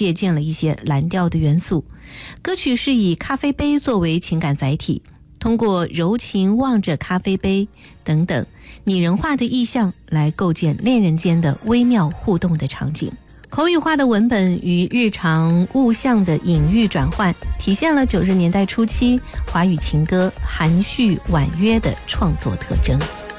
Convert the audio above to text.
借鉴了一些蓝调的元素。歌曲是以咖啡杯作为情感载体，通过柔情望着咖啡杯等等拟人化的意象来构建恋人间的微妙互动的场景。口语化的文本与日常物象的隐喻转换，体现了90年代初期华语情歌含蓄婉约的创作特征。